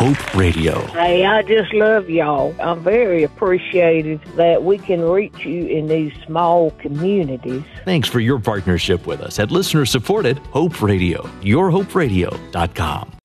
Hope Radio. Hey, I just love y'all. I'm very appreciative that we can reach you in these small communities. Thanks for your partnership with us at listener-supported Hope Radio, yourhoperadio.com.